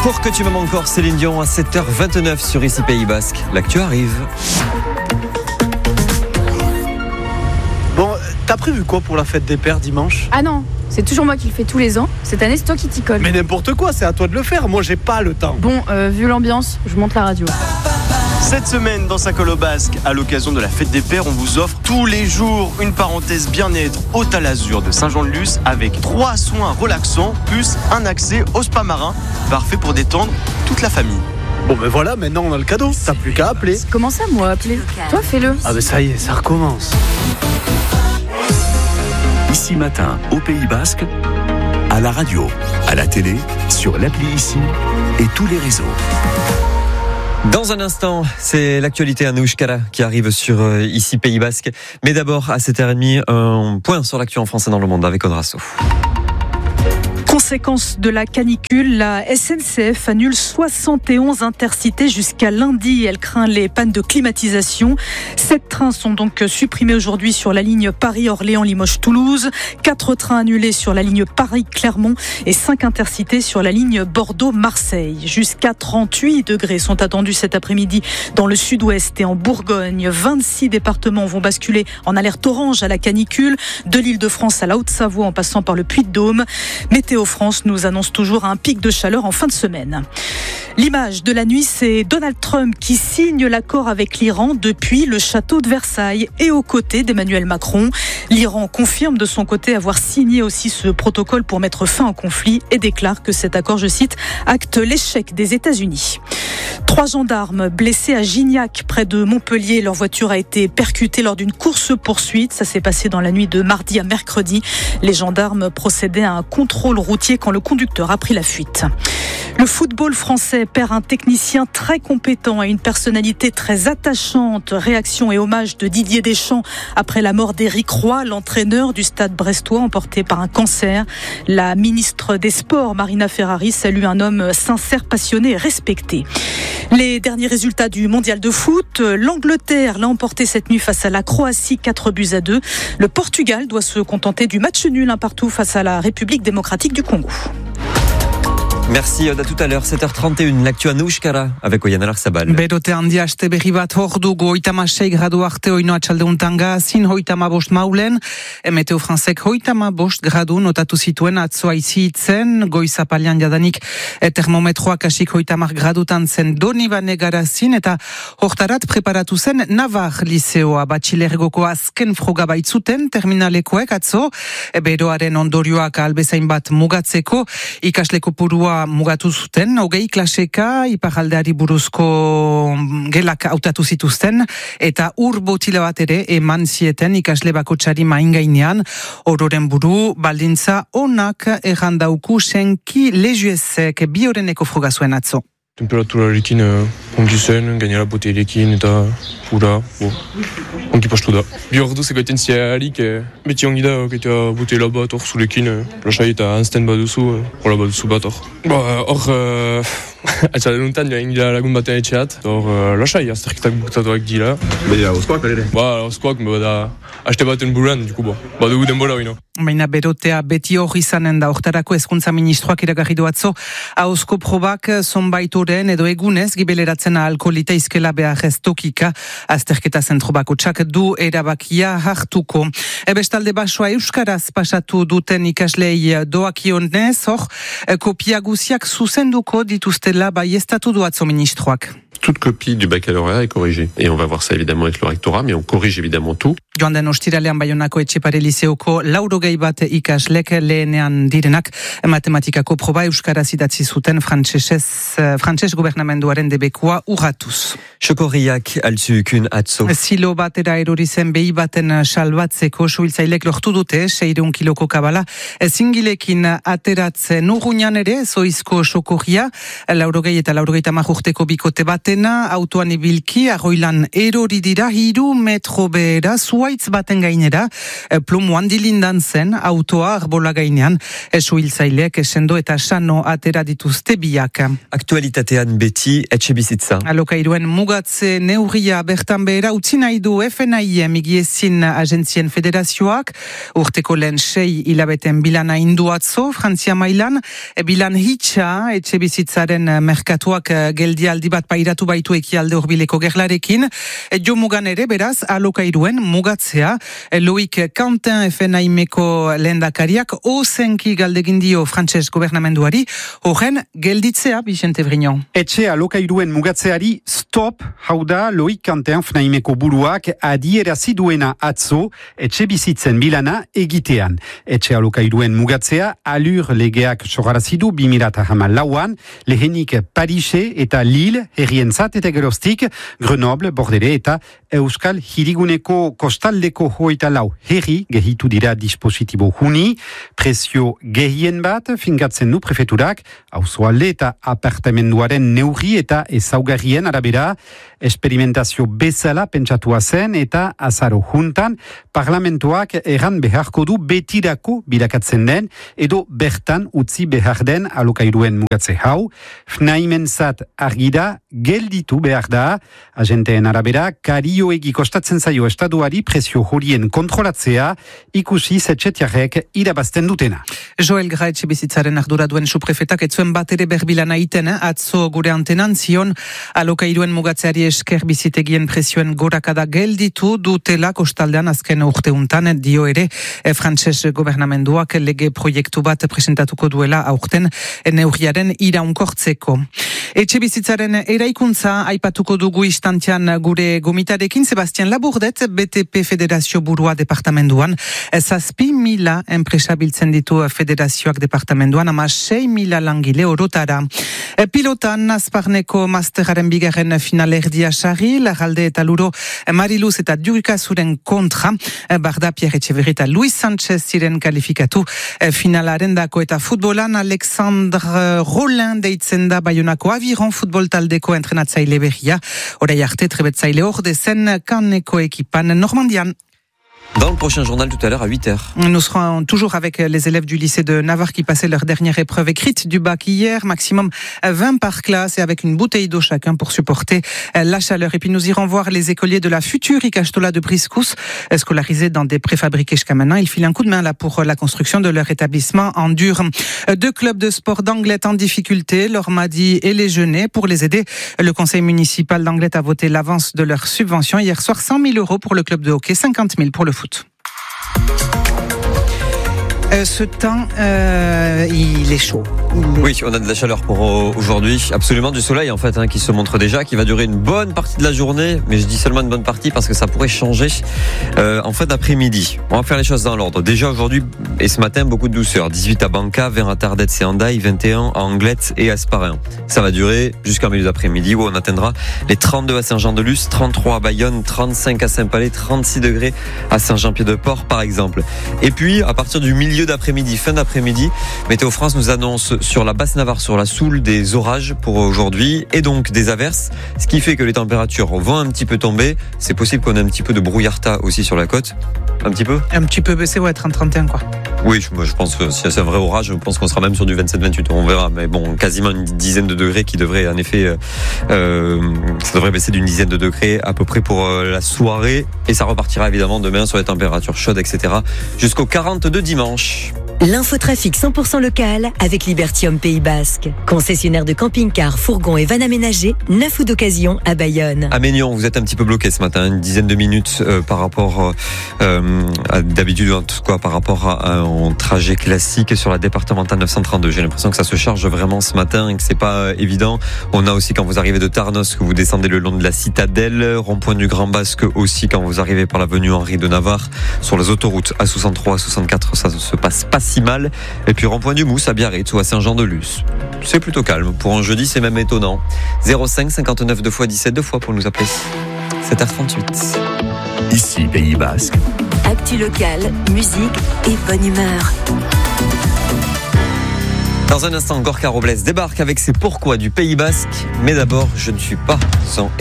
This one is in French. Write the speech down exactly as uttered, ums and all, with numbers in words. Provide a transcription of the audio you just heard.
Pour que tu m'aimes encore, Céline Dion à sept heures vingt-neuf sur Ici Pays Basque. L'actu arrive. Bon, t'as prévu quoi pour la fête des pères dimanche ? Ah non, c'est toujours moi qui le fais tous les ans. Cette année, c'est toi qui t'y colle. Mais n'importe quoi, c'est à toi de le faire. Moi, j'ai pas le temps. Bon, euh, vu l'ambiance, je monte la radio. Cette semaine, dans Sa-Colle au Basque, à l'occasion de la fête des pères, on vous offre tous les jours une parenthèse bien-être au Talazur de Saint-Jean-de-Luz avec trois soins relaxants plus un accès au spa marin, parfait pour détendre toute la famille. Bon ben voilà, maintenant on a le cadeau. T'as plus qu'à appeler. Comment ça, moi, appeler ? Toi, fais-le. Ah ben ça y est, ça recommence. Ici Matin, au Pays Basque, à la radio, à la télé, sur l'appli Ici et tous les réseaux. Dans un instant, c'est l'actualité à Nouchkala qui arrive sur euh, Ici Pays Basque. Mais d'abord, à sept heures trente, un point sur l'actu en français dans le monde avec Odrasso. Conséquence de la canicule, la S N C F annule soixante et onze intercités jusqu'à lundi. Elle craint les pannes de climatisation. Sept trains sont donc supprimés aujourd'hui sur la ligne Paris-Orléans-Limoges-Toulouse. Quatre trains annulés sur la ligne Paris-Clermont et cinq intercités sur la ligne Bordeaux-Marseille. Jusqu'à trente-huit degrés sont attendus cet après-midi dans le sud-ouest et en Bourgogne. vingt-six départements vont basculer en alerte orange à la canicule, de l'Île-de-France à la Haute-Savoie en passant par le Puy-de-Dôme. Météo France nous annonce toujours un pic de chaleur en fin de semaine. L'image de la nuit, c'est Donald Trump qui signe l'accord avec l'Iran depuis le château de Versailles et aux côtés d'Emmanuel Macron. L'Iran confirme de son côté avoir signé aussi ce protocole pour mettre fin au conflit et déclare que cet accord, je cite, acte l'échec des États-Unis. Trois gendarmes blessés à Gignac, près de Montpellier. Leur voiture a été percutée lors d'une course-poursuite. Ça s'est passé dans la nuit de mardi à mercredi. Les gendarmes procédaient à un contrôle routier quand le conducteur a pris la fuite. Le football français perd un technicien très compétent et une personnalité très attachante. Réaction et hommage de Didier Deschamps après la mort d'Éric Roy, l'entraîneur du Stade brestois emporté par un cancer. La ministre des Sports, Marina Ferrari, salue un homme sincère, passionné et respecté. Les derniers résultats du mondial de foot. L'Angleterre l'a emporté cette nuit face à la Croatie, quatre buts à deux. Le Portugal doit se contenter du match nul un partout face à la République démocratique du Congo. Merci, à tout à l'heure, sept heures trente et une, l'actu à Nouchkala avec Oiana Larsabal. Berote handia aste berri bat hor dugu, hogeita sei gradu arte oino atxaldeuntan gazin, hogeita bost maulen, Meteo Francek hogeita bost gradu notatu zituen atzo aizitzen, goiz apalian jadanik termometroak hasik hogeita hamar gradutan zen Donibane garazin, eta hortarat preparatu zen Navar Liceoa, batxilergoko azken froga baitzuten terminalekoek atzo, beroaren ondorioak albezain bat mugatzeko, ikasle kopurua mugatu zuten, hogei klaseka iparaldeari buruzko gelak hautatu zituzten, eta ur botila bat ere eman zieten ikasle bakotsari main gainean, ororen buru baldintza onak errandauku senki lejuezek bi horeneko froga zuen atzo. Temperaturarekin uh, ongi zen, gainera boterekin eta ura, bo, ongi pastu da. Bi orduz egoiten ziarik, eh, beti ongi da, eta botela bat hor zurekin, eh, lasai eta anzten baduzu, hola eh, baduzu bat hor. Ba, hor, uh, atxalenuntan joan gira lagun batean etxeat, hor, uh, lasai, azterketak buktatuak dira. Baina, oskoak ere? Ba, oskoak, bada, haste baten buruan, duku bo, badugu denbora hori, no? Baina berotea beti hor izanen da, hortarako hezkuntza ministroak iragarri du atzo, ahozko probak zonbait oren edo egunez gibeleratzen ahalko liteizkela behar ez tokika, azterketa zentro bakotsak du erabakia hartuko. Ebestalde basoa euskaraz pasatu duten ikaslei doakionez, hor, kopia guziak zuzenduko dituztela baiestatu du atzo ministroak. Toute copie du baccalauréat est corrigée. Et on va voir ça évidemment avec le rectorat, mais on corrige évidemment tout. Joan den ostiralean Baionako Etxepare Liceoko laurogei bat ikaslek lehenean direnak matematikako proba euskaraz idatzi zuten frantsesez, frantses gobernamenduaren debekua urratuz. Xokorriak altzukun atzo. Silo batera erori zen behi baten salbatzeko suhiltzailek lortu dute seiehun kiloko kabala zingilekin ateratzen urruñan ere zoizko xokorria laurogei eta laurogeita hamar urteko bikote batena autoan ibilki arroilan erori dira hiru metro behera zu zuaitz baten gainera, plomo handilindan zen, autoa arbola gainean, suhiltzaileek sendo eta sano atera dituzte biak. Aktualitatean beti etxe bizitza. Alokairuen mugatze neurria bertan behera utzi nahi du F N I Migiezin Agentzien Federazioak, urteko lehen sei hilabeten bilana indu atzo, Frantzia mailan, bilan hitxa etxe bizitzaren merkatuak geldialdi bat pairatu baitu ekialde hurbileko gerlarekin, jo mugan ere beraz alokairuen mugatzea, Loik Quentin F N I Meko lehendakariak ozenki galdegin dio frantses gobernamenduari, horren gelditzea, Vicente Brignon. Etxe alokairuen mugatzeari stop, hau da Loik Quentin F N I Meko buruak adierazi duena atzo etxe bizitzen bilana egitean. Etxe alokairuen mugatzea alur legeak sogarazi du bi mila hamalauan, lehenik Parise eta Lille herrientzat eta geroztik Grenoble, Bordele eta Euskal Hiriguneko kostaldeko hogeita lau herri gehitu dira dispositibo huni, prezio gehien bat finkatzen du prefeturak, auzoalde eta apartamenduaren neurri eta ezaugarrien arabera, esperimentazio bezala pentsatua zen eta azaro juntan parlamentuak erran beharko du betirako bilakatzen den edo bertan utzi behar den alokairuen mugatze hau. F N I menzat argida gelditu behar da, agenteen arabera karioegi kostatzen zaio estaduari prezio horien kontrolatzea, ikusi zetxetiarek irabazten dutena. Joel Gra etxe bizitzaren ardura duen suprefetak etzuen bat ere berbilana iten, atzo gure antenan zion, alokairuen mugatzeari esker bizitegien prezioen gorakada gelditu dutela kostaldean azken urteuntan, dio ere e, frantses gobernamenduak lege proiektu bat presentatuko duela aurten neurriaren iraunkortzeko. Etxe bizitzaren eraikuntza aipatuko dugu istantean gure gomitarekin, Sebastian Laburdet, B T P Federazio burua departamenduan, zazpi mila enpresa biltzen ditu federazioak departamenduan, ama sei mila langile orotara. Pilotan, Azparneko masteraren bigarren finalerdia sarri, Larralde eta Luro, Mariluz eta Durikazuren kontra, Barda, Pierre Etxeverri eta Luis Sanchez ziren kalifikatu finalaren dako eta futbolan, Alexandre Rollin deitzen da Bayonako Aviron futbol taldeko entrenatzaile berria, orai arte trebetzaile orde zen Caneko ekipan Normandian. Dans le prochain journal tout à l'heure à huit heures. Nous serons toujours avec les élèves du lycée de Navarre qui passaient leur dernière épreuve écrite du bac hier, maximum vingt par classe et avec une bouteille d'eau chacun pour supporter la chaleur. Et puis nous irons voir les écoliers de la future Ikastola de Briscous, scolarisés dans des préfabriqués jusqu'à maintenant. Ils filent un coup de main là pour la construction de leur établissement en dur. Deux clubs de sport d'Anglet en difficulté, l'Ormadi et les Genêts. Pour les aider, le conseil municipal d'Anglet a voté l'avance de leur subvention. Hier soir, cent mille euros pour le club de hockey, cinquante mille pour le foot. Euh, ce temps, euh, il est chaud. Il est... Oui, on a de la chaleur pour aujourd'hui. Absolument du soleil en fait hein, qui se montre déjà, qui va durer une bonne partie de la journée. Mais je dis seulement une bonne partie parce que ça pourrait changer euh, en fin d'après-midi. On va faire les choses dans l'ordre. Déjà aujourd'hui et ce matin, beaucoup de douceur. dix-huit à Banca, vingt à Tardets et Hendaye, vingt et un à Anglet et Asparin. Ça va durer jusqu'en milieu d'après-midi où on atteindra les trente-deux à Saint-Jean-de-Luz, trente-trois à Bayonne, trente-cinq à Saint-Palais, trente-six degrés à Saint-Jean-Pied-de-Port par exemple. Et puis à partir du milieu d'après-midi, fin d'après-midi, Météo France nous annonce sur la basse Navarre, sur la Soule, des orages pour aujourd'hui et donc des averses, ce qui fait que les températures vont un petit peu tomber. C'est possible qu'on ait un petit peu de brouillarta aussi sur la côte. Un petit peu Un petit peu baissé, ouais, trente trente et un quoi. Oui, moi je pense que si c'est un vrai orage, je pense qu'on sera même sur du vingt-sept vingt-huit, on verra. Mais bon, quasiment une dizaine de degrés qui devrait en effet, euh, ça devrait baisser d'une dizaine de degrés à peu près pour euh, la soirée. Et ça repartira évidemment demain sur les températures chaudes, et cetera. Jusqu'au quarante-deux dimanche. L'infotrafic cent pour cent local avec Libertium Pays Basque. Concessionnaire de camping-cars, fourgons et vannes aménagées, neuf ou d'occasion à Bayonne. À Maignan, vous êtes un petit peu bloqué ce matin, une dizaine de minutes euh, par rapport euh, à d'habitude, en tout cas par rapport à un trajet classique sur la départementale neuf cent trente-deux. J'ai l'impression que ça se charge vraiment ce matin et que c'est pas euh, évident. On a aussi quand vous arrivez de Tarnos, que vous descendez le long de la citadelle, rond-point du Grand Basque aussi quand vous arrivez par l'avenue Henri de Navarre, sur les autoroutes A soixante-trois, A soixante-quatre, ça se passe pas si mal. Et puis rond-point du Mousse à Biarritz ou à Saint-Jean-de-Luz. C'est plutôt calme. Pour un jeudi, c'est même étonnant. zéro cinq cinquante-neuf deux fois dix-sept, deux fois pour nous appeler. sept heures trente-huit. Ici, Pays Basque. Actu local, musique et bonne humeur. Dans un instant, Gorka Robles débarque avec ses pourquoi du Pays Basque. Mais d'abord, je ne suis pas sans